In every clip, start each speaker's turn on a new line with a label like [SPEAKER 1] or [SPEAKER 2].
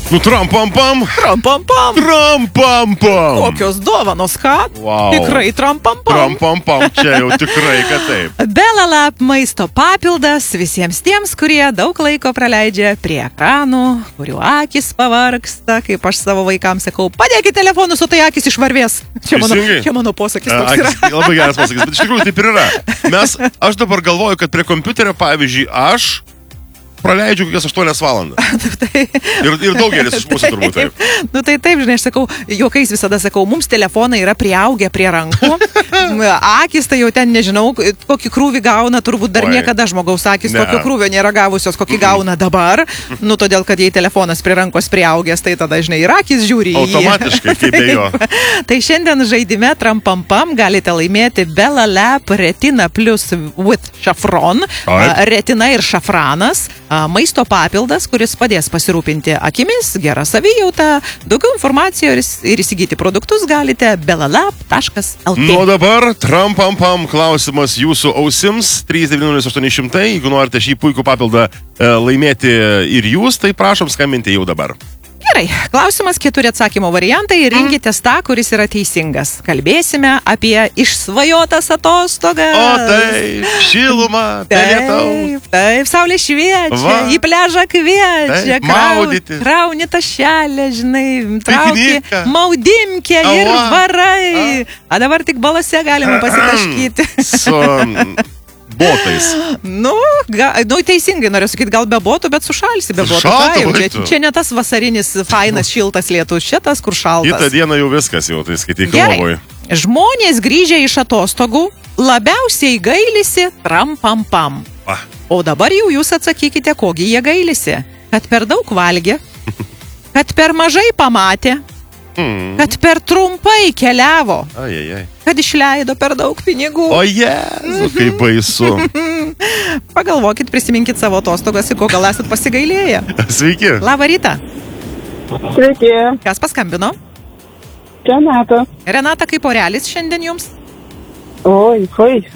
[SPEAKER 1] Nu, trampampam.
[SPEAKER 2] Trampampam.
[SPEAKER 1] Trampampam.
[SPEAKER 2] Kokios dovanos, ką?
[SPEAKER 1] Wow.
[SPEAKER 2] Tikrai trampampam.
[SPEAKER 1] Trampampam, čia jau tikrai, kad taip.
[SPEAKER 2] Belalab maisto papildas visiems tiems, kurie daug laiko praleidžia prie ekranų, kurių akis pavargsta, kaip aš savo vaikams sakau, padėkit telefonus, o tai akis išvarvės. Čia mano posakis toks yra.
[SPEAKER 1] Labai geras posakis, bet iš tikrųjų taip ir yra. Aš dabar galvoju, kad prie kompiuterio, pavyzdžiui, aš praleidžiu kokias 8 valandas. Ir daugelis iš mūsų turbūt taip.
[SPEAKER 2] Nu tai taip, žinai, aš sakau, juokais visada sakau, mums telefonai yra priaugę prie rankų, akis tai jau ten nežinau, kokį krūvį gauna, turbūt dar niekada žmogaus akis tokio krūvio nėra gavusios, kokį gauna dabar, nu todėl, kad jei telefonas prie rankos priaugęs, tai tada, žinai, ir akis žiūri į jį.
[SPEAKER 1] Automatiškai, kaip be jo.
[SPEAKER 2] Tai šiandien žaidime Trampampam galite laimėti Belalab Retina Plus with Saffron, retina ir šafranas, maisto papildas, kuris padės pasirūpinti akimis, gerą savijautą. Daugiau informacijos ir įsigyti produktus galite belalab.lt.
[SPEAKER 1] Nu dabar Trampampam klausimas jūsų ausims 390-800. Jeigu norite šį puikų papildą laimėti ir jūs, tai prašom skambinti jau dabar.
[SPEAKER 2] Gerai, klausimas 4 atsakymo variantai ir rinkitės tą, kuris yra teisingas. Kalbėsime apie išsvajotas atostogas.
[SPEAKER 1] O taip, šilumą, lietaus.
[SPEAKER 2] Taip, saulė šviečia, į pliažą kviečia, krauni tašelę, žinai, trauki maudimkę ir varai. A dabar tik balose galima pasitaškyti.
[SPEAKER 1] Su botais.
[SPEAKER 2] Nu, teisingai noriu sakyti, gal be botų, bet sušalsi be botų. Čia ne tas vasarinis, fainas, šiltas lietus, čia tas, kur šaltas.
[SPEAKER 1] Kitą dieną jau viskas, jau tai skaityk lovoj.
[SPEAKER 2] Žmonės grįžę iš atostogų labiausiai gailisi Trampampam. O dabar jau jūs atsakykite, kogi jie gailisi. Kad per daug valgė, kad per mažai pamatė, kad per trumpai keliavo, kad išleido per daug pinigų.
[SPEAKER 1] O Jėzu, kaip baisu.
[SPEAKER 2] Pagalvokit, prisiminkit savo atostogas, į ko gal esat pasigailėję.
[SPEAKER 1] Sveiki.
[SPEAKER 2] Labą rytą.
[SPEAKER 3] Sveiki.
[SPEAKER 2] Kas paskambino?
[SPEAKER 3] Renata.
[SPEAKER 2] Renata, kaip orelis šiandien jums?
[SPEAKER 3] Oi.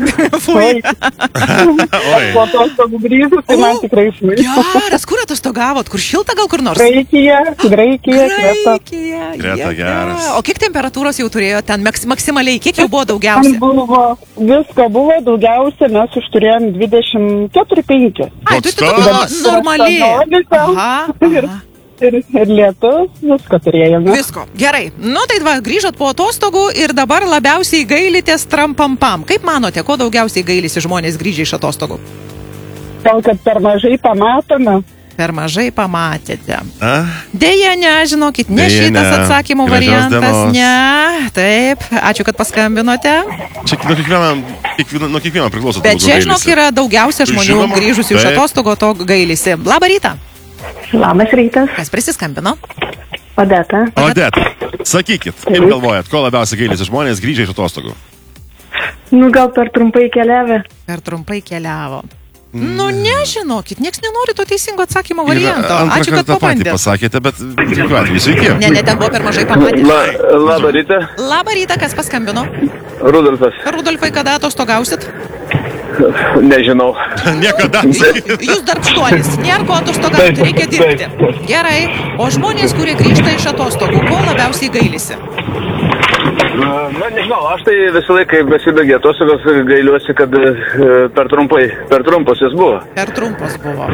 [SPEAKER 3] Po atostogų grįžus, tai man tikrai fui.
[SPEAKER 2] Geras, kur atostogavot? Kur šilta gal kur nors?
[SPEAKER 3] Graikija, Kreta.
[SPEAKER 1] Kreta geras.
[SPEAKER 2] O kiek temperatūros jau turėjo ten maksimaliai? Kiek jau buvo daugiausia?
[SPEAKER 3] Visko buvo daugiausia, mes užturėjom 24-5.
[SPEAKER 2] Ai, tu normaliai. Aha.
[SPEAKER 3] Ir lietus, visko turėjome.
[SPEAKER 2] Visko, gerai. Nu tai va, grįžot po atostogų ir dabar labiausiai gailitės Trampampam. Kaip manote, ko daugiausiai gailisi žmonės grįžę iš atostogų?
[SPEAKER 3] Gal, kad per mažai pamatome.
[SPEAKER 2] Per mažai pamatėte. Deja, ne, žinokit, ne šitas atsakymo variantas, ne. Taip, ačiū, kad paskambinote.
[SPEAKER 1] Čia nuo kiekvieno priklauso.
[SPEAKER 2] Bet čia, žinok, yra daugiausia žmonių grįžusių iš atostogų, to gailisi. Labą rytą.
[SPEAKER 4] Labas rytas.
[SPEAKER 2] Kas prisiskambino?
[SPEAKER 4] Odeta.
[SPEAKER 1] Odeta, sakykit, kaip galvojat, ko labiausiai gailisi žmonės grįžę iš atostogų?
[SPEAKER 4] Nu, gal per trumpai keliavę.
[SPEAKER 2] Per trumpai keliavo. Nu, nežinokit, nieks nenori to teisingo atsakymo varianto. Ačiū, kad pabandėt.
[SPEAKER 1] Pasakėte, bet sveiki.
[SPEAKER 2] Ne, ten buvo per mažai pamatyti.
[SPEAKER 5] Labą rytą.
[SPEAKER 2] Labą rytą, kas paskambino?
[SPEAKER 5] Rudolfas.
[SPEAKER 2] Rudolfai, kada atostogausit?
[SPEAKER 5] Nežinau.
[SPEAKER 1] Niekada.
[SPEAKER 2] Jūs darbštuolis, nėra ko atostogauti, reikia dirbti. Gerai, o žmonės, kurie grįžta iš atostogų, ko labiausiai gailisi?
[SPEAKER 5] Na, nežinau, aš tai visą laiką besibėgė atostogos gailiuosi, kad per trumpos jis buvo.
[SPEAKER 2] Per trumpos buvo.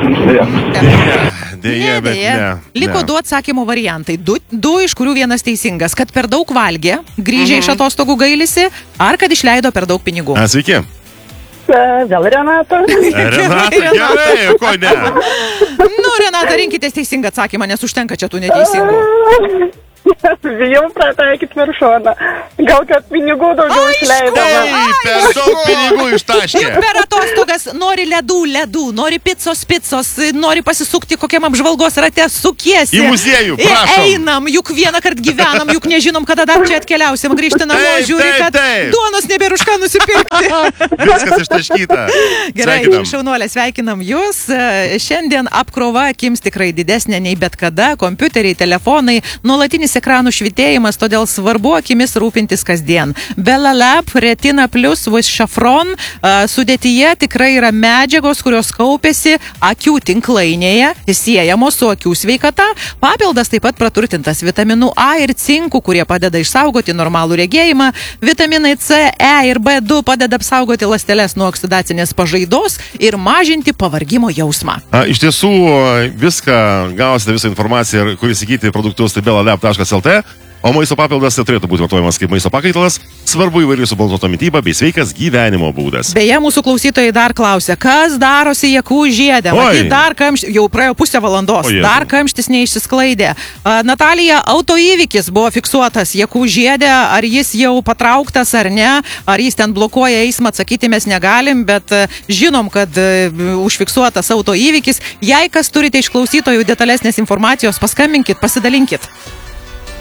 [SPEAKER 1] Deja, bet ne.
[SPEAKER 2] Liko 2 atsakymų variantai. 2, iš kurių vienas teisingas. Kad per daug valgė, grįžę iš atostogų gailisi, ar kad išleido per daug pinigų.
[SPEAKER 1] Sveiki.
[SPEAKER 3] Vėl Renata.
[SPEAKER 1] Renata, gerai, ko ne?
[SPEAKER 2] Nu, Renata, rinkitės teisingą atsakymą, nes užtenka čia tų neteisingų.
[SPEAKER 3] Bijau prataikyti viršoną. Gal, kad pinigų daugiau išleidama.
[SPEAKER 1] Per daug pinigų ištaškė.
[SPEAKER 2] Juk per atostogas nori ledų, nori picos, nori pasisukti kokiam apžvalgos rate, sukiesi.
[SPEAKER 1] Į muziejų, prašom.
[SPEAKER 2] Einam, juk vieną kartą gyvenam, juk nežinom, kada dar čia atkeliausim, grįžti namo, žiūri, kad duonos nebėra už ką nusipirkti.
[SPEAKER 1] Viskas ištaškyta.
[SPEAKER 2] Gerai, šaunuolė, sveikinam jūs. Šiandien apkrova akims tikrai didesnė nei bet kada. Kompiuteriai, telefonai, nuolatinis didelis ekranų švitėjimas, todėl svarbu akimis rūpintis kasdien. Belalab Retina Plus with Saffron sudėtyje tikrai yra medžiagos, kurios kaupėsi akių tinklainėje, siejamos su akių sveikata. Papildas taip pat praturtintas vitaminu A ir cinku, kurie padeda išsaugoti normalų regėjimą. Vitaminai C, E ir B2 padeda apsaugoti ląsteles nuo oksidacinės pažaidos ir mažinti pavargimo jausmą.
[SPEAKER 1] Iš tiesų, gausite visą informaciją, kur įsigyti produktus, tai belalab.lt. O maisto papildas turėtų būti vartojamas kaip maisto pakaitalas. Svarbu įvairiai subalansuota mityba bei sveikas gyvenimo būdas.
[SPEAKER 2] Beje, mūsų klausytojai dar klausia, kas darosi jakų žiedė. Matyt, dar kamštis, jau praėjo pusę valandos, dar kamštis neišsisklaidė. Natalija, autoįvykis buvo fiksuotas jakų žiedė, ar jis jau patrauktas ar ne, ar jis ten blokuoja eismą, atsakyti mes negalim, bet žinom, kad užfiksuotas autoįvykis. Jei kas turite iš klausytojų detalesnės informacijos, paskambinkit, pasidalinkit.